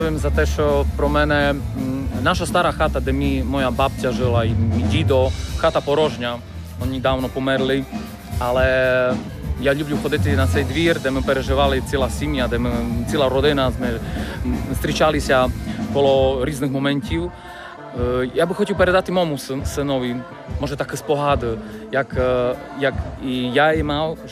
За те, що про мене наша стара хата, де моя бабця жила, і мій дідо, хата порожня, вони давно померли, але я люблю ходити на цей двір, де ми переживали ціла сім'я, де ми, ціла родина, ми зустрічалися коло різних моментів. Я би хотів передати моєму синові, може, такі спогади, як і я і мав,